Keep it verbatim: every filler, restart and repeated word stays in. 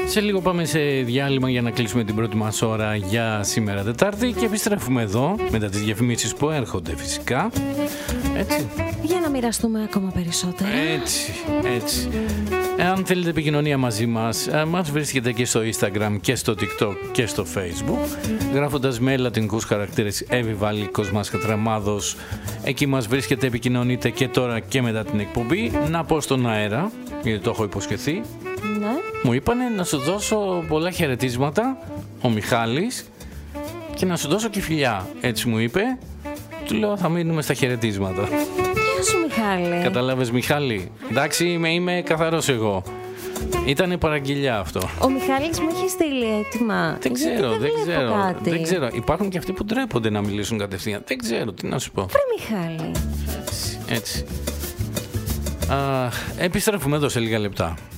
Σε λίγο πάμε σε διάλειμμα για να κλείσουμε την πρώτη μας ώρα για σήμερα Τετάρτη και επιστρέφουμε εδώ μετά τις διαφημίσεις που έρχονται φυσικά. Έτσι. Για να μοιραστούμε ακόμα περισσότερα. Έτσι, έτσι. Αν θέλετε επικοινωνία μαζί μας, μας βρίσκεται και στο Instagram και στο TikTok και στο Facebook, γράφοντας με λατινικούς χαρακτήρες Εύη Βαλίκος μας Κατραμάδος. Εκεί μας βρίσκεται, επικοινωνείτε και τώρα και μετά την εκπομπή. Να πω στον αέρα, γιατί το έχω υποσχεθεί. Ναι. Μου είπανε να σου δώσω πολλά χαιρετίσματα, ο Μιχάλης, και να σου δώσω και φιλιά. Έτσι μου είπε. Του λέω θα μείνουμε στα χαιρετίσματα. Γεια σου Μιχάλη. Καταλάβες Μιχάλη? Εντάξει, είμαι, είμαι καθαρός εγώ. Ήτανε παραγγελιά αυτό. Ο Μιχάλης μου έχει στείλει έτοιμα. Δεν ξέρω, δεν, δεν ξέρω, κάτι. δεν ξέρω. Υπάρχουν και αυτοί που ντρέπονται να μιλήσουν κατευθείαν. Δεν ξέρω, τι να σου πω. Βρε Μιχάλη. Έτσι, έτσι. Α, επιστρέφουμε εδώ σε λίγα λεπτά.